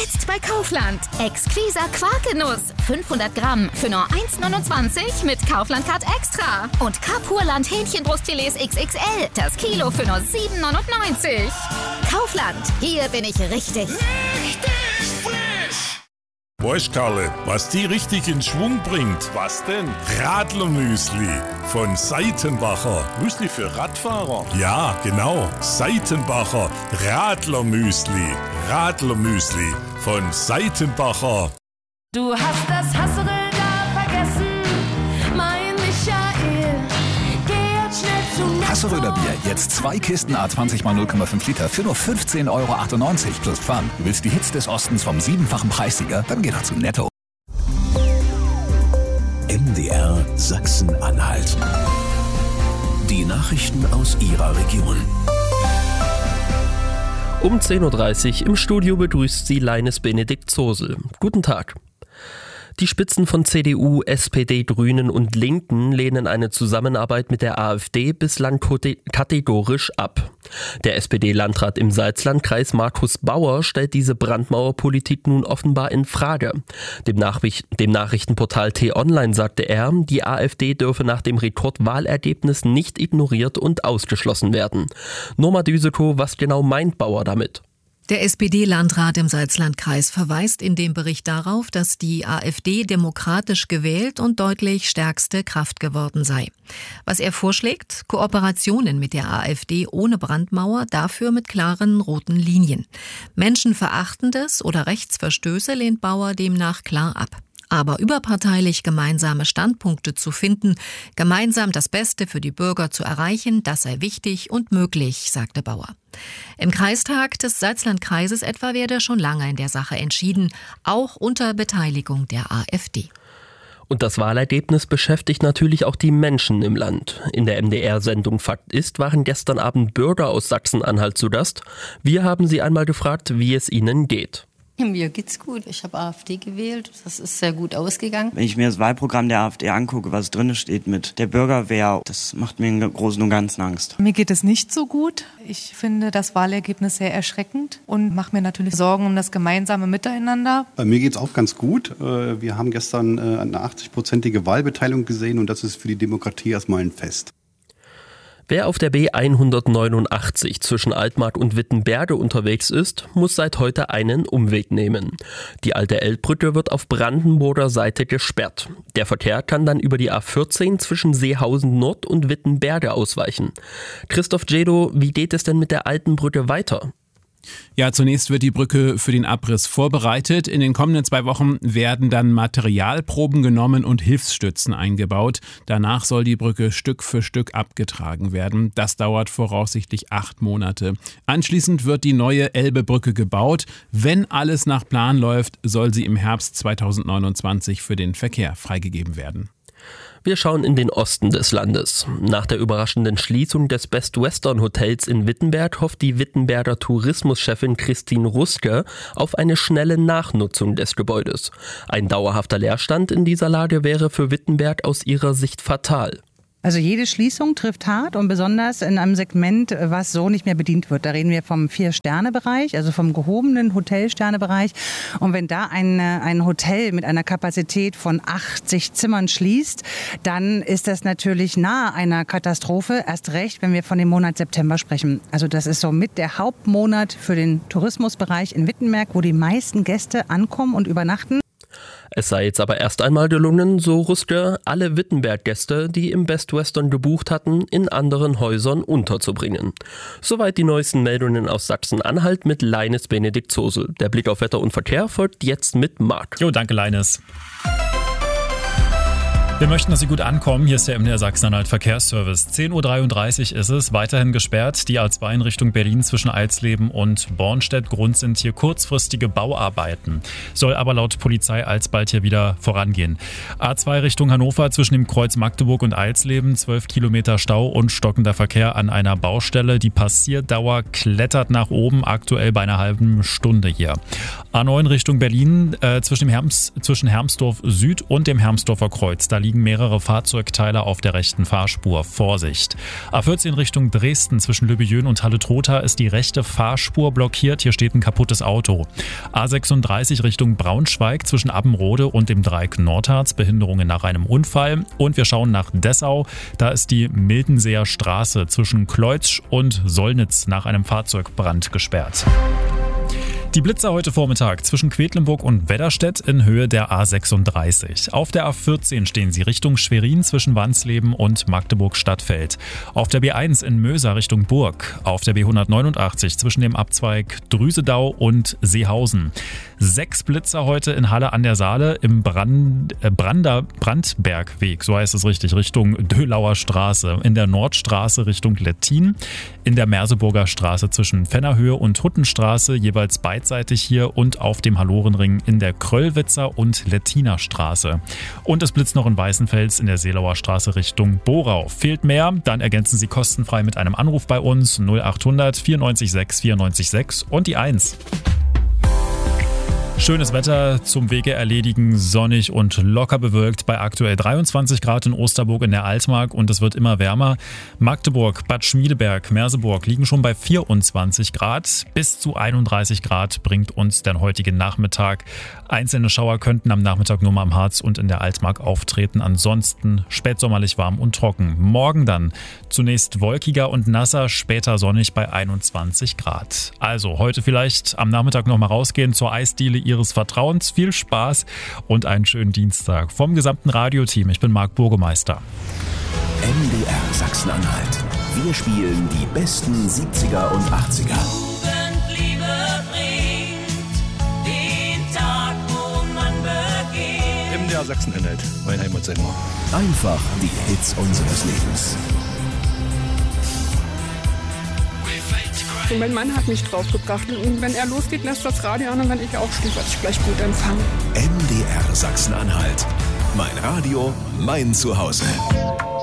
Jetzt bei Kaufland. Exquiser Quarkenuss. 500 Gramm für nur 1,29 mit Kaufland-Card Extra. Und Kapurland Hähnchenbrustfilets XXL. Das Kilo für nur 7,99. Kaufland. Hier bin ich richtig. Weißt, Karle, was die richtig in Schwung bringt? Was denn? Radlermüsli von Seitenbacher. Müsli für Radfahrer? Ja, genau. Seitenbacher Radlermüsli. Radlermüsli von Seitenbacher. Du hast das Hasseröder vergessen, mein Michael. Geh jetzt schnell zu Netto. Hasseröder Bier, jetzt 2 Kisten A20 x 0,5 Liter für nur 15,98 € plus Pfand. Du willst die Hits des Ostens vom 7-fachen Preissieger? Dann geh doch zu Netto. MDR Sachsen-Anhalt. Die Nachrichten aus Ihrer Region. Um 10.30 Uhr im Studio begrüßt sie Leines Benedikt Zosel. Guten Tag. Die Spitzen von CDU, SPD, Grünen und Linken lehnen eine Zusammenarbeit mit der AfD bislang kategorisch ab. Der SPD-Landrat im Salzlandkreis Markus Bauer stellt diese Brandmauerpolitik nun offenbar in Frage. Dem Nachrichtenportal T-Online sagte er, die AfD dürfe nach dem Rekordwahlergebnis nicht ignoriert und ausgeschlossen werden. Norma Düsekow, was genau meint Bauer damit? Der SPD-Landrat im Salzlandkreis verweist in dem Bericht darauf, dass die AfD demokratisch gewählt und deutlich stärkste Kraft geworden sei. Was er vorschlägt? Kooperationen mit der AfD ohne Brandmauer, dafür mit klaren roten Linien. Menschenverachtendes oder Rechtsverstöße lehnt Bauer demnach klar ab. Aber überparteilich gemeinsame Standpunkte zu finden, gemeinsam das Beste für die Bürger zu erreichen, das sei wichtig und möglich, sagte Bauer. Im Kreistag des Salzlandkreises etwa werde schon lange in der Sache entschieden, auch unter Beteiligung der AfD. Und das Wahlergebnis beschäftigt natürlich auch die Menschen im Land. In der MDR-Sendung Fakt ist waren gestern Abend Bürger aus Sachsen-Anhalt zu Gast. Wir haben sie einmal gefragt, wie es ihnen geht. Mir geht's gut. Ich habe AfD gewählt. Das ist sehr gut ausgegangen. Wenn ich mir das Wahlprogramm der AfD angucke, was drin steht mit der Bürgerwehr, das macht mir im Großen und Ganzen Angst. Mir geht es nicht so gut. Ich finde das Wahlergebnis sehr erschreckend und mache mir natürlich Sorgen um das gemeinsame Miteinander. Mir geht's auch ganz gut. Wir haben gestern eine 80-prozentige Wahlbeteiligung gesehen und das ist für die Demokratie erstmal ein Fest. Wer auf der B189 zwischen Altmark und Wittenberge unterwegs ist, muss seit heute einen Umweg nehmen. Die alte Elbbrücke wird auf Brandenburger Seite gesperrt. Der Verkehr kann dann über die A14 zwischen Seehausen Nord und Wittenberge ausweichen. Christoph Djedo, wie geht es denn mit der alten Brücke weiter? Ja, zunächst wird die Brücke für den Abriss vorbereitet. In den kommenden 2 Wochen werden dann Materialproben genommen und Hilfsstützen eingebaut. Danach soll die Brücke Stück für Stück abgetragen werden. Das dauert voraussichtlich 8 Monate. Anschließend wird die neue Elbebrücke gebaut. Wenn alles nach Plan läuft, soll sie im Herbst 2029 für den Verkehr freigegeben werden. Wir schauen in den Osten des Landes. Nach der überraschenden Schließung des Best Western Hotels in Wittenberg hofft die Wittenberger Tourismuschefin Christine Ruske auf eine schnelle Nachnutzung des Gebäudes. Ein dauerhafter Leerstand in dieser Lage wäre für Wittenberg aus ihrer Sicht fatal. Also jede Schließung trifft hart und besonders in einem Segment, was so nicht mehr bedient wird. Da reden wir vom 4-Sterne-Bereich, also vom gehobenen Hotel-Sterne-Bereich. Und wenn da ein Hotel mit einer Kapazität von 80 Zimmern schließt, dann ist das natürlich nahe einer Katastrophe. Erst recht, wenn wir von dem Monat September sprechen. Also das ist somit der Hauptmonat für den Tourismusbereich in Wittenberg, wo die meisten Gäste ankommen und übernachten. Es sei jetzt aber erst einmal gelungen, so Ruske, alle Wittenberg-Gäste, die im Best Western gebucht hatten, in anderen Häusern unterzubringen. Soweit die neuesten Meldungen aus Sachsen-Anhalt mit Leines Benedikt Zosel. Der Blick auf Wetter und Verkehr folgt jetzt mit Marc. Jo, danke Leines. Wir möchten, dass Sie gut ankommen. Hier ist der MDR Sachsen-Anhalt Verkehrsservice. 10.33 Uhr ist es, weiterhin gesperrt. Die A2 in Richtung Berlin zwischen Eisleben und Bornstedt. Grund sind hier kurzfristige Bauarbeiten. Soll aber laut Polizei alsbald hier wieder vorangehen. A2 Richtung Hannover zwischen dem Kreuz Magdeburg und Eisleben. 12 Kilometer Stau und stockender Verkehr an einer Baustelle. Die Passierdauer klettert nach oben, aktuell bei einer halben Stunde hier. A9 Richtung Berlin zwischen Hermsdorf Süd und dem Hermsdorfer Kreuz. Da liegen mehrere Fahrzeugteile auf der rechten Fahrspur. Vorsicht. A14 Richtung Dresden zwischen Löbejön und Halle-Trotha ist die rechte Fahrspur blockiert. Hier steht ein kaputtes Auto. A36 Richtung Braunschweig zwischen Abbenrode und dem Dreieck Nordharz. Behinderungen nach einem Unfall. Und wir schauen nach Dessau. Da ist die Mildenseer Straße zwischen Kleutsch und Sollnitz nach einem Fahrzeugbrand gesperrt. Die Blitzer heute Vormittag zwischen Quedlinburg und Wedderstedt in Höhe der A36. Auf der A14 stehen sie Richtung Schwerin zwischen Wansleben und Magdeburg-Stadtfeld. Auf der B1 in Möser Richtung Burg. Auf der B189 zwischen dem Abzweig Drüsedau und Seehausen. 6 Blitzer heute in Halle an der Saale im Brandbergweg, so heißt es richtig, Richtung Dölauer Straße. In der Nordstraße Richtung Lettin. In der Merseburger Straße zwischen Fennerhöhe und Huttenstraße jeweils beidseitig hier und auf dem Hallorenring in der Kröllwitzer und Lettiner Straße. Und es blitzt noch in Weißenfels in der Seelauer Straße Richtung Borau. Fehlt mehr? Dann ergänzen Sie kostenfrei mit einem Anruf bei uns 0800 94 6 94 6 und die 1. Schönes Wetter zum Wege erledigen, sonnig und locker bewölkt bei aktuell 23 Grad in Osterburg in der Altmark und es wird immer wärmer. Magdeburg, Bad Schmiedeberg, Merseburg liegen schon bei 24 Grad. Bis zu 31 Grad bringt uns der heutige Nachmittag. Einzelne Schauer könnten am Nachmittag nur mal am Harz und in der Altmark auftreten. Ansonsten spätsommerlich warm und trocken. Morgen dann zunächst wolkiger und nasser, später sonnig bei 21 Grad. Also heute vielleicht am Nachmittag nochmal rausgehen zur Eisdiele Ihres Vertrauens. Viel Spaß und einen schönen Dienstag. Vom gesamten Radioteam, ich bin Marc Burgemeister. MDR Sachsen-Anhalt. Wir spielen die besten 70er und 80er. MDR Sachsen-Anhalt, mein Heimatsender. Einfach die Hits unseres Lebens. Und mein Mann hat mich draufgebracht. Und wenn er losgeht, lässt das Radio an und wenn ich aufstehe, werde ich gleich gut empfangen. MDR Sachsen-Anhalt. Mein Radio, mein Zuhause.